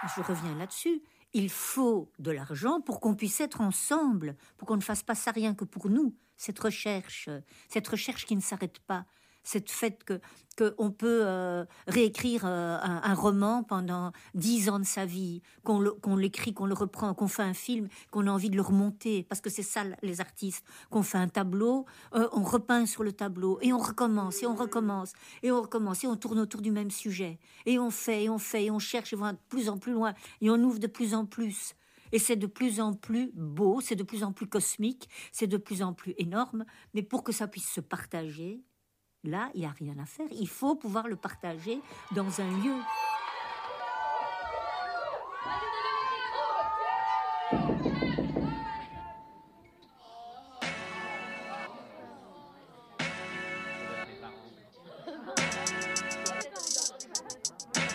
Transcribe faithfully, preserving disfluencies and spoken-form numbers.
je reviens là-dessus, il faut de l'argent pour qu'on puisse être ensemble, pour qu'on ne fasse pas ça rien que pour nous, cette recherche, cette recherche qui ne s'arrête pas, cette fait que qu'on peut euh, réécrire euh, un, un roman pendant dix ans de sa vie, qu'on, le, qu'on l'écrit, qu'on le reprend, qu'on fait un film, qu'on a envie de le remonter, parce que c'est ça les artistes, qu'on fait un tableau, euh, on repeint sur le tableau, et on recommence, et on recommence, et on recommence, et on tourne autour du même sujet, et on fait, et on fait, et on cherche, et on va de plus en plus loin, et on ouvre de plus en plus. Et c'est de plus en plus beau, c'est de plus en plus cosmique, c'est de plus en plus énorme, mais pour que ça puisse se partager, là, il n'y a rien à faire. Il faut pouvoir le partager dans un lieu.